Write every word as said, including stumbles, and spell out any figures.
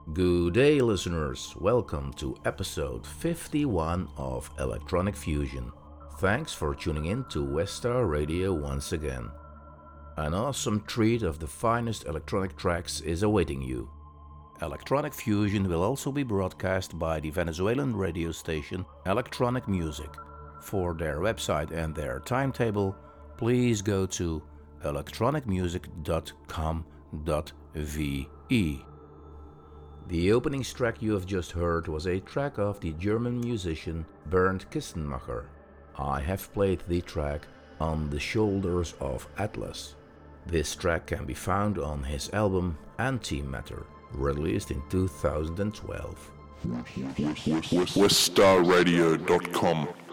Good day, listeners. Welcome to episode fifty-one of Electronic Fusion. Thanks for tuning in to Westar Radio once again. An awesome treat of the finest electronic tracks is awaiting you. Electronic Fusion will also be broadcast by the Venezuelan radio station Electronic Music. For their website and their timetable, please go to electronic music dot com dot v e. The opening track you have just heard was a track of the German musician Bernd Kistenmacher. I have played the track On the Shoulders of Atlas. This track can be found on his album Antimatter, released in two thousand twelve. Westar Radio dot com